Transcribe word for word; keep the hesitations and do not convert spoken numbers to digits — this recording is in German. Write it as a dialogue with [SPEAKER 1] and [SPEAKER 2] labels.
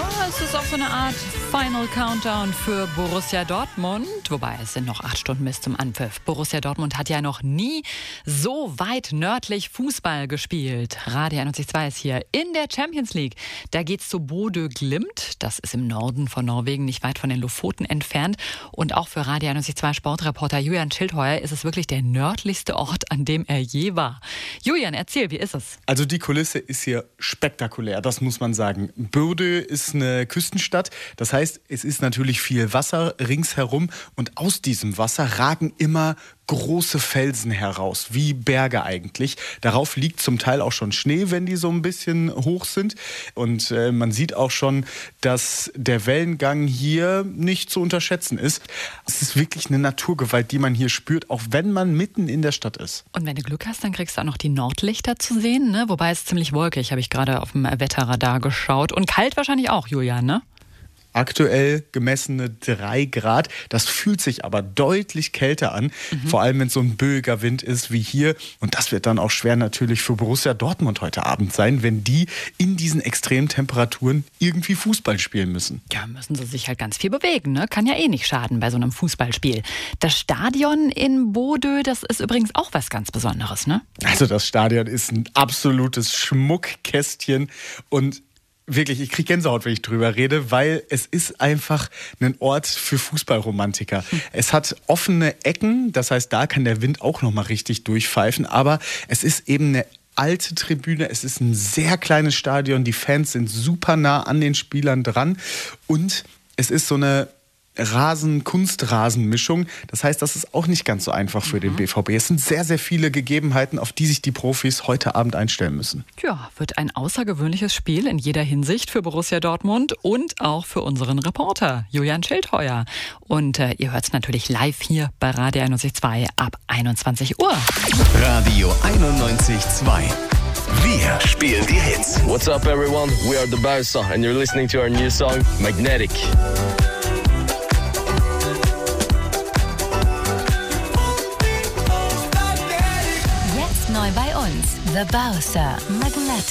[SPEAKER 1] es ist auch so eine Art Final Countdown für Borussia Dortmund. Wobei, es sind noch acht Stunden bis zum Anpfiff. Borussia Dortmund hat ja noch nie so weit nördlich Fußball gespielt. Radio einundneunzig Komma zwei ist hier in der Champions League. Da geht's zu Bodø Glimt. Das ist im Norden von Norwegen, nicht weit von den Lofoten entfernt. Und auch für Radio einundneunzig Komma zwei Sportreporter Julian Schildheuer ist es wirklich der nördlichste Ort, an dem er je war. Julian, erzähl, wie ist es?
[SPEAKER 2] Also die Kulisse ist hier spektakulär, das muss man sagen. Bodø ist eine Küstenstadt, das heißt, es ist natürlich viel Wasser ringsherum und aus diesem Wasser ragen immer große Felsen heraus, wie Berge eigentlich. Darauf liegt zum Teil auch schon Schnee, wenn die so ein bisschen hoch sind. Und äh, man sieht auch schon, dass der Wellengang hier nicht zu unterschätzen ist. Es ist wirklich eine Naturgewalt, die man hier spürt, auch wenn man mitten in der Stadt ist.
[SPEAKER 1] Und wenn du Glück hast, dann kriegst du auch noch die Nordlichter zu sehen, ne? Wobei es ziemlich wolkig, habe ich gerade auf dem Wetterradar geschaut. Und kalt wahrscheinlich auch, Julian, ne?
[SPEAKER 2] Aktuell gemessene drei Grad. Das fühlt sich aber deutlich kälter an. Mhm. Vor allem, wenn es so ein böiger Wind ist wie hier. Und das wird dann auch schwer natürlich für Borussia Dortmund heute Abend sein, wenn die in diesen extremen Temperaturen irgendwie Fußball spielen müssen.
[SPEAKER 1] Ja, müssen sie sich halt ganz viel bewegen, ne? Kann ja eh nicht schaden bei so einem Fußballspiel. Das Stadion in Bodø, das ist übrigens auch was ganz Besonderes, ne?
[SPEAKER 2] Also das Stadion ist ein absolutes Schmuckkästchen und wirklich, ich kriege Gänsehaut, wenn ich drüber rede, weil es ist einfach ein Ort für Fußballromantiker. Hm. Es hat offene Ecken, das heißt, da kann der Wind auch nochmal richtig durchpfeifen, aber es ist eben eine alte Tribüne, es ist ein sehr kleines Stadion, die Fans sind super nah an den Spielern dran und es ist so eine Rasen-Kunstrasen-Mischung. Das heißt, das ist auch nicht ganz so einfach für mhm. den B V B. Es sind sehr, sehr viele Gegebenheiten, auf die sich die Profis heute Abend einstellen müssen.
[SPEAKER 1] Ja, wird ein außergewöhnliches Spiel in jeder Hinsicht für Borussia Dortmund und auch für unseren Reporter Julian Schildheuer. Und äh, ihr hört es natürlich live hier bei Radio einundneunzig Komma zwei ab einundzwanzig Uhr.
[SPEAKER 3] Radio einundneunzig Komma zwei. Wir spielen die Hits.
[SPEAKER 4] What's up, everyone? We are the Bowser and you're listening to our new song, Magnetic.
[SPEAKER 5] Neu bei uns, The Bowser, Magnetic.